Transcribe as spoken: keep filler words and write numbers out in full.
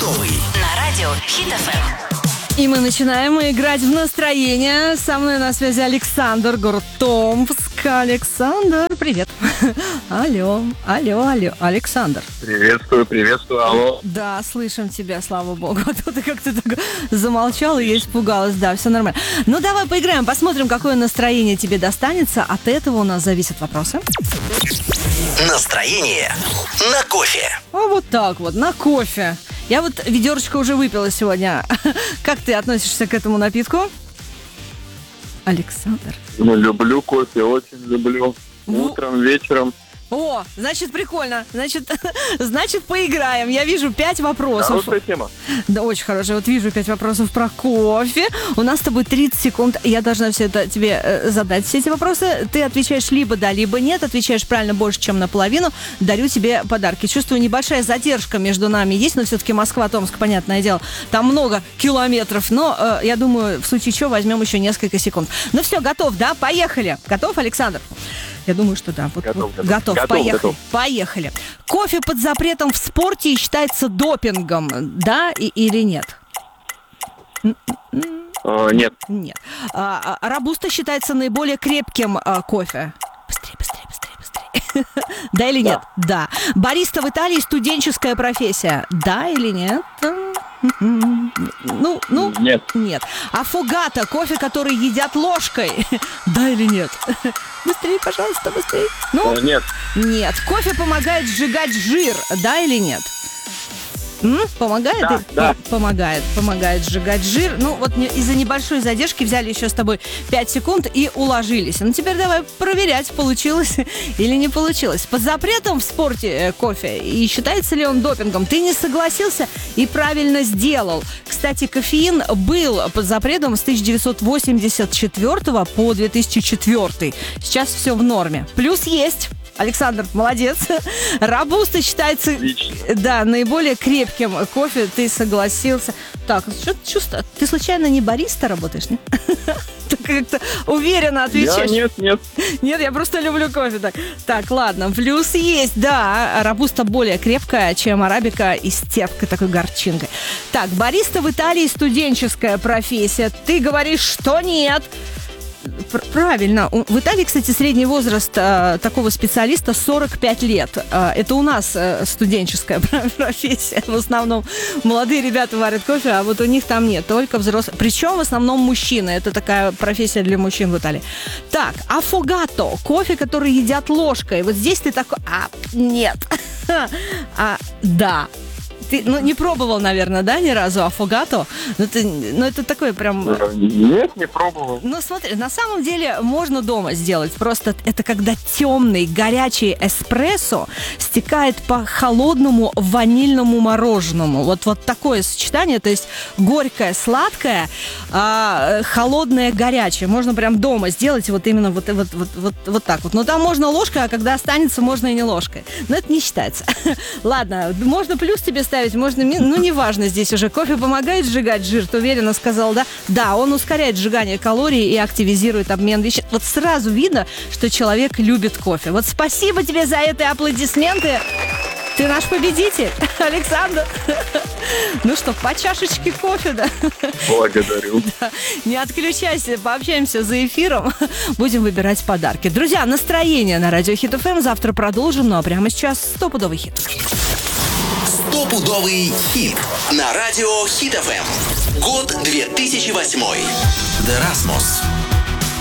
Стопудовый. На радио Хит эф эм. И мы начинаем играть в настроение. Со мной на связи Александр, город Томск. Александр, привет. Алло, алло, алло, Александр. Приветствую, приветствую, алло. Да, слышим тебя, слава богу. А то ты как-то так замолчал, и я испугалась. Да, все нормально. Ну, давай поиграем, посмотрим, какое настроение тебе достанется. От этого у нас зависят вопросы. Настроение на кофе. А вот так вот, на кофе. Я вот ведерочко уже выпила сегодня. Как ты относишься к этому напитку? Александр. Ну, люблю кофе, очень люблю. Ну. Утром, вечером. О, значит, прикольно. Значит, значит, поиграем. Я вижу пять вопросов. Хорошая тема. Да, очень хорошая. Вот вижу пять вопросов про кофе. У нас с тобой тридцать секунд. Я должна все это тебе э, задать, все эти вопросы. Ты отвечаешь либо да, либо нет. Отвечаешь правильно больше, чем наполовину. Дарю тебе подарки. Чувствую, небольшая задержка между нами есть, но все-таки Москва-Томск, понятное дело. Там много километров. Но э, я думаю, в случае чего возьмем еще несколько секунд. Ну все, готов, да? Поехали. Готов, Александр? Я думаю, что да. Вот, Готов, вот, готов. готов. Готов, Поехали. готов. Поехали. Кофе под запретом в спорте считается допингом, да и, или нет? Э, нет. Нет. А, а, робуста считается наиболее крепким а, кофе. Быстрее, быстрее, быстрее, быстрее. Да или нет? Да. Бариста в Италии студенческая профессия. Да или нет? Ну, ну, Нет. Нет. Аффогато, кофе, который едят ложкой. Да или нет? Быстрее, пожалуйста, быстрее. Ну, Э, нет. нет. Кофе помогает сжигать жир. Да или нет? М? Помогает? Да, И- да. П- Помогает, помогает сжигать жир. Ну, вот не- из-за небольшой задержки взяли еще с тобой пять секунд и уложились. Ну, теперь давай проверять, получилось или не получилось. Под запретом в спорте э, кофе, и считается ли он допингом? Ты не согласился и правильно сделал. Кстати, кофеин был под запретом с тысяча девятьсот восемьдесят четвёртого по две тысячи четвёртый. Сейчас все в норме. Плюс есть. Александр, молодец. Робуста считается, Отлично. да, наиболее крепким кофе. Ты согласился. Так, что ты чувствуешь? Ты случайно не бариста работаешь, не? Ты как-то уверенно Я отвечаешь. нет, нет. Нет, я просто люблю кофе. Так, так, ладно, плюс есть, да. Робуста более крепкая, чем арабика, и с терпкой такой горчинкой. Так, бариста в Италии студенческая профессия. Ты говоришь, что нет. Пр- Правильно. У- В Италии, кстати, средний возраст э, такого специалиста сорок пять лет. Э, это у нас э, студенческая профессия. В основном молодые ребята варят кофе, а вот у них там нет, только взрослые. Причем в основном мужчины. Это такая профессия для мужчин в Италии. Так, аффогато. Кофе, который едят ложкой. Вот здесь ты такой, а, нет. А, да. Ты, ну, не пробовал, наверное, да, ни разу аффогато? Ну, ты, ну, это такое прям... Э, Нет, не пробовал. Ну, смотри, на самом деле можно дома сделать. Просто это когда темный, горячий эспрессо стекает по холодному ванильному мороженому. Вот, вот такое сочетание, то есть горькое, сладкое, а, холодное, горячее. Можно прям дома сделать вот именно вот, вот, вот, вот, вот так вот. Но там можно ложкой, а когда останется, можно и не ложкой. Но это не считается. Ладно, можно плюс тебе ставить, можно минус. Ну, неважно здесь уже. Кофе помогает сжигать жир, ты уверенно сказал, да? Да, он ускоряет сжигание калорий и активизирует обмен веществ. Вот сразу видно, что человек любит кофе. Вот спасибо тебе за это и аплодисменты. Ты наш победитель, Александр. Ну что, по чашечке кофе, да? Благодарю. Не отключайся, пообщаемся за эфиром. Будем выбирать подарки. Друзья, настроение на радио Хит эф эм. Завтра продолжим, ну а прямо сейчас стопудовый хит. Стопудовый хит на радио Хит эф эм. Год две тысячи восьмой. The Rasmus.